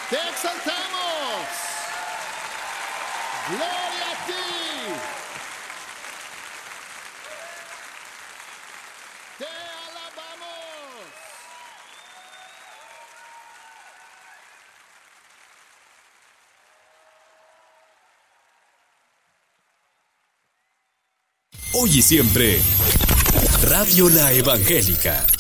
Te exaltamos. Gloria a ti. Te alabamos. Hoy y siempre, Radio La Evangélica.